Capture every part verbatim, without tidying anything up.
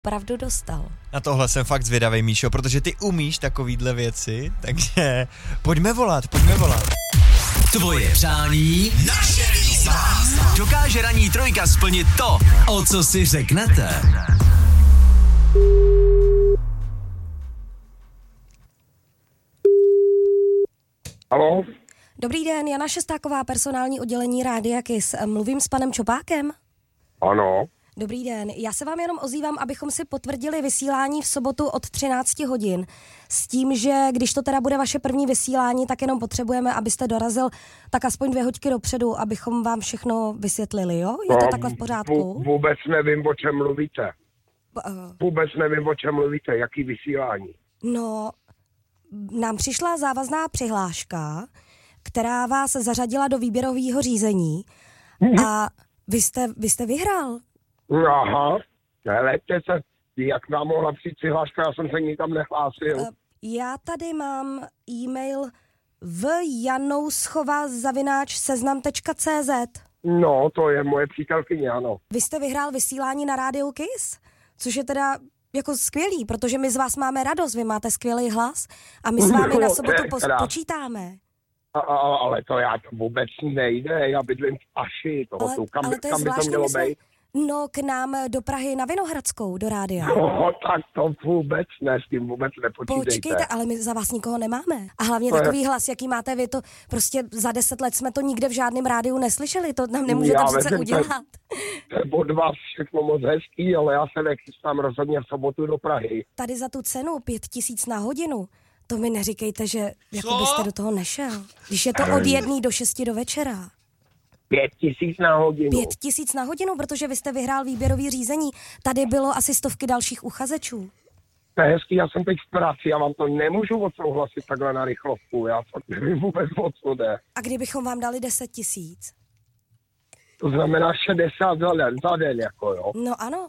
opravdu dostal. Na tohle jsem fakt zvědavej, Míšo, protože ty umíš takovýhle věci, takže pojďme volat, pojďme volat. Tvoje přání, naše výzva. Dokáže ranní trojka splnit to, o co si řeknete. Haló? Dobrý den, Jana Šestáková, personální oddělení Rádia Kiss. Mluvím s panem Čopákem? Ano. Dobrý den, já se vám jenom ozývám, abychom si potvrdili vysílání v sobotu od třináct hodin. S tím, že když to teda bude vaše první vysílání, tak jenom potřebujeme, abyste dorazil tak aspoň dvě hoďky dopředu, abychom vám všechno vysvětlili, jo? Je to no, takhle v pořádku? V, vůbec nevím, o čem mluvíte. Uh, Vůbec nevím, o čem mluvíte, jaký vysílání. No, nám přišla závazná přihláška, která vás zařadila do výběrového řízení a vy jste, vy jste vyhrál. Aha, helejte se, jak nám mohla přijít přihláška, já jsem se nikam nehlásil. Uh, já tady mám e-mail v janouschova zavináč seznam tečka cé zet. No, to je moje přítelkyně, ano. Vy jste vyhrál vysílání na Rádiu Kiss, což je teda jako skvělý, protože my z vás máme radost, vy máte skvělý hlas a my s vámi na sobotu po- počítáme. A, a, ale to já to vůbec nejde, já bydlím v Aši, toho Ale, tu, kam, ale to je kam by to zvláštní, mělo my jsme, být? no k nám do Prahy na Vinohradskou, do rádia. No, tak to vůbec ne, s tím vůbec nepočítejte. Počkejte, ale my za vás nikoho nemáme. A hlavně To je- takový hlas, jaký máte vy, to prostě za deset let jsme to nikde v žádném rádiu neslyšeli, to nám nemůžete Já přece vezem to- udělat. To je od vás všechno moc hezký, ale já se nechystám rozhodně v sobotu do Prahy. Tady za tu cenu pět tisíc na hodinu, to mi neříkejte, že jako byste do toho nešel. Když je to od jedné do šesti do večera. Pět tisíc na hodinu. Pět tisíc na hodinu, protože vy jste vyhrál výběrový řízení. Tady bylo asi stovky dalších uchazečů. To je hezký, já jsem teď v práci, já vám to nemůžu odsouhlasit takhle na rychlovku, já fakt nevím vůbec, o co jde. A kdybychom vám dali deset tisíc? To znamená šedesát za den, za den jako jo. No ano.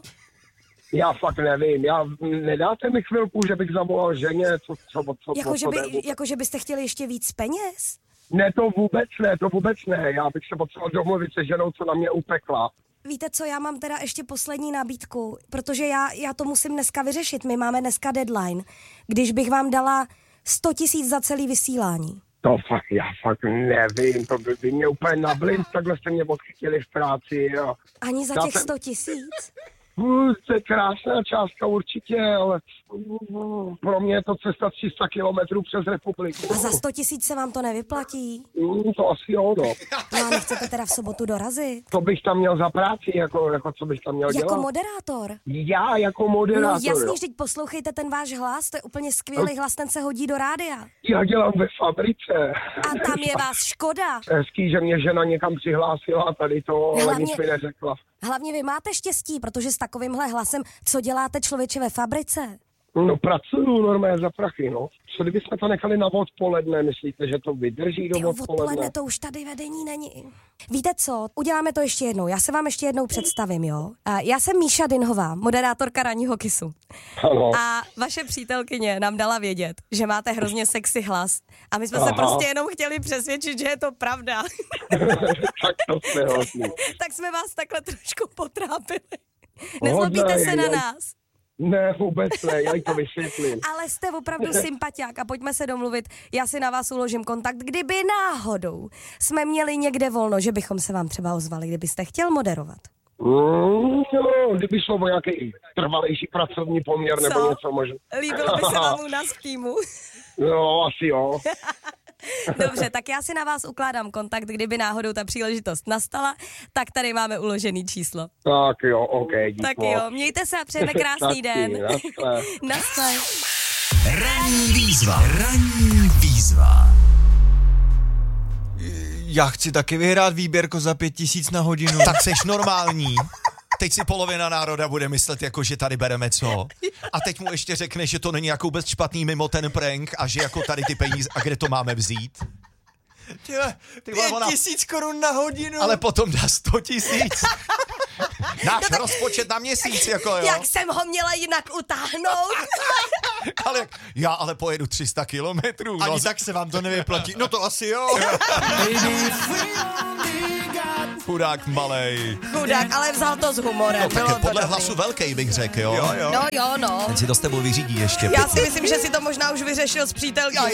Já fakt nevím, já, nedáte mi chvilku, že bych zavolal ženě, co, co, co, Jako, co, že, co by, jde? jako že byste chtěli ještě víc peněz? Ne, to vůbec ne, to vůbec ne, já bych se potřeboval domluvit se ženou, co na mě upekla. Víte co, já mám teda ještě poslední nabídku, protože já, já to musím dneska vyřešit, my máme dneska deadline. Když bych vám dala sto tisíc za celý vysílání. To fakt, já fakt nevím, to by, by mě úplně nablin, takhle jste mě odchytili v práci. A Ani za Já těch jsem- sto tisíc? Uh, to je krásná částka určitě, ale uh, pro mě je to cesta tři sta kilometrů přes republiku. A za sto tisíc se vám to nevyplatí? Uh, to asi jo, no. No a nechcete teda v sobotu dorazit? To bych tam měl za práci, jako, jako co bych tam měl Jako dělat. moderátor? Já jako No moderátor, jasně, jo. že teď poslouchejte ten váš hlas, to je úplně skvělý hlas, ten se hodí do rádia. Já dělám ve fabrice. A tam je vás škoda. Hezký, že mě žena někam přihlásila a tady to, ale Hlavně- nic mi neřekla. Hlavně vy máte štěstí, protože s takovýmhle hlasem, co děláte člověče ve fabrice? No pracuju normálně za prachy, no. Co kdybychom to nechali na odpoledne, myslíte, že to vydrží do Jo, odpoledne? odpoledne to už tady vedení není. Víte co, uděláme to ještě jednou, já se vám ještě jednou představím, jo? A já jsem Míša Dinhová, moderátorka Ranního Kissu. Ano. A vaše přítelkyně nám dala vědět, že máte hrozně sexy hlas. A my jsme Aha. se prostě jenom chtěli přesvědčit, že je to pravda. Tak to jste hodný. Tak jsme vás takhle trošku potrápili. Nezlobíte se na nás. Ne, vůbec ne, já jí to vysvětlím. Ale jste opravdu sympatiák a pojďme se domluvit, já si na vás uložím kontakt, kdyby náhodou jsme měli někde volno, že bychom se vám třeba ozvali, kdybyste chtěl moderovat. Mm, no, kdyby šlo o nějaký trvalejší pracovní poměr nebo Co? něco možná. Líbilo by se vám u nás v týmu? No, asi jo. Dobře, tak já si na vás ukládám kontakt, kdyby náhodou ta příležitost nastala, tak tady máme uložený číslo. Tak jo, ok, dík Tak moc. jo, mějte se a přejeme krásný Taky, den. naschle. Naschle. Ranní výzva. Ranní výzva. Já chci taky vyhrát výběrko za pět tisíc na hodinu. Tak seš normální. Teď si polovina národa bude myslet, jako že tady bereme co. A teď mu ještě řekne, že to není jako vůbec špatný mimo ten prank a že jako tady ty peníze, a kde to máme vzít? Tyhle, Ty vole, pět ona- tisíc korun na hodinu. Ale potom dá sto tisíc. Náš no rozpočet na měsíc, jako jo. Jak jsem ho měla jinak utáhnout? Ale já ale pojedu tři sta kilometrů. Ani No, tak se vám to nevyplatí. No to asi jo. chudák malej. Chudák, ale vzal to s humorem. No Bylo tak to podle dobrý. hlasu velkej bych řekl, jo. Jo, jo. No jo, no. Ten si to s tebou vyřídí ještě. Já si myslím, že si to možná už vyřešil s přítelkyní.